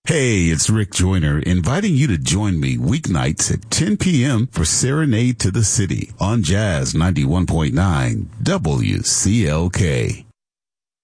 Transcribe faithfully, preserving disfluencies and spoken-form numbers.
Hey, it's Rick Joyner inviting you to join me weeknights at ten p.m. for Serenade to the City on Jazz ninety-one point nine W C L K.